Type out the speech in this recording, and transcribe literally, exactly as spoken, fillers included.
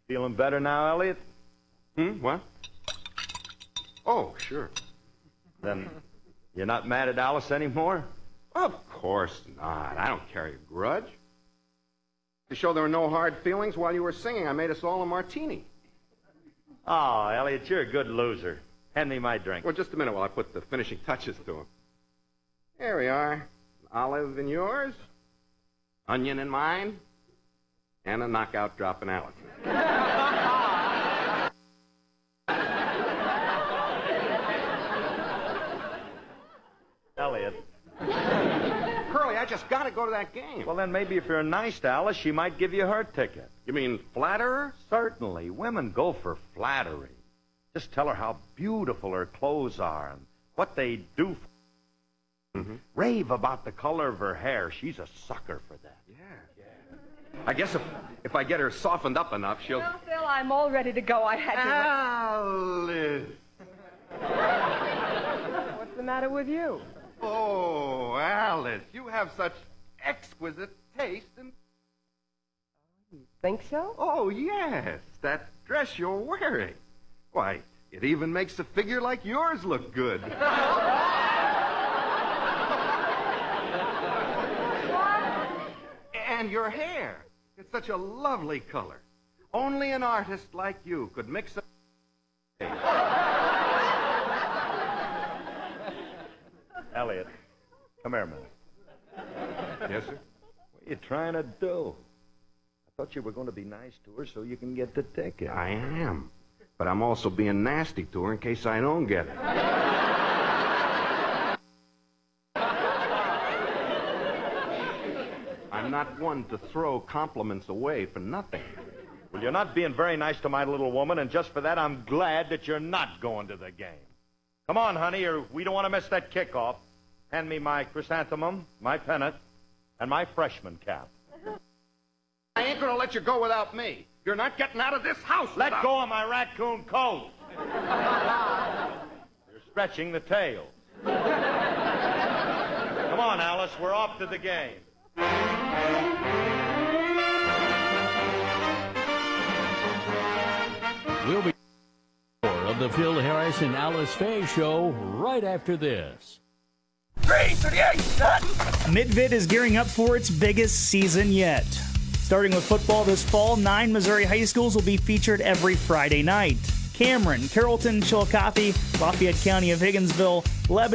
Feeling better now, Elliot? Hmm, what? Oh, sure. Then you're not mad at Alice anymore? Of course not. I don't carry a grudge. To show there were no hard feelings while you were singing, I made us all a martini. Oh, Elliot, you're a good loser. Hand me my drink. Well, just a minute while I put the finishing touches to him. Here we are. Olive in yours, onion in mine, and a knockout drop in Alice. Elliot. Curly, I just got to go to that game. Well, then maybe if you're nice to Alice, she might give you her ticket. You mean flatterer? Certainly. Women go for flattery. Just tell her how beautiful her clothes are and what they do for Mm-hmm. Rave about the color of her hair. She's a sucker for that. Yeah. yeah. I guess if, if I get her softened up enough, she'll... Well, Phil, I'm all ready to go. I had Alice! to... What's the matter with you? Oh, Alice, you have such exquisite taste in... Think so? Oh, yes, that dress you're wearing. Why, it even makes a figure like yours look good. And your hair. It's such a lovely color. Only an artist like you could mix a... Elliot, come here a minute. Yes, sir? What are you trying to do? I thought you were going to be nice to her so you can get the ticket. I am. But I'm also being nasty to her in case I don't get it. I'm not one to throw compliments away for nothing. Well, you're not being very nice to my little woman, and just for that, I'm glad that you're not going to the game. Come on, honey, or we don't want to miss that kickoff. Hand me my chrysanthemum, my pennant, and my freshman cap. I ain't gonna let you go without me. You're not getting out of this house. Let without... go of my raccoon coat. You're stretching the tail. Come on, Alice, we're off to the game. We'll be more of the Phil Harris and Alice Faye Show right after this. three thirty-eight, son! Midvid is gearing up for its biggest season yet. Starting with football this fall, nine Missouri high schools will be featured every Friday night. Cameron, Carrollton, Chillicothe, Lafayette County of Higginsville, Lebanon,